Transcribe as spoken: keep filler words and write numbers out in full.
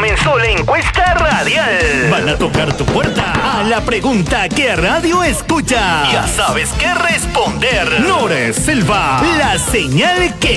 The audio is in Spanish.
comenzó la encuesta radial. Van a tocar tu puerta a la pregunta que radio escucha. Ya sabes qué responder. Nore Selva, la señal que